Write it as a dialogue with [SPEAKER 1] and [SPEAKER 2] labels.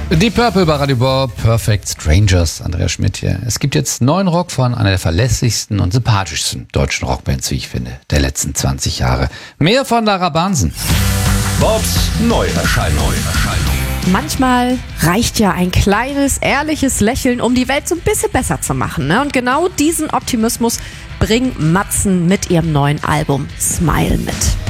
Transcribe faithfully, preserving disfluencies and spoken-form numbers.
[SPEAKER 1] Die Purple bei Radio Bob, Perfect Strangers, Andreas Schmidt hier. Es gibt jetzt neuen Rock von einer der verlässlichsten und sympathischsten deutschen Rockbands, wie ich finde, der letzten zwanzig Jahre. Mehr von Lara Bansen.
[SPEAKER 2] Bobs Neuerscheinung.
[SPEAKER 3] Manchmal reicht ja ein kleines, ehrliches Lächeln, um die Welt so ein bisschen besser zu machen. Ne? Und genau diesen Optimismus bringen Matzen mit ihrem neuen Album Smile mit.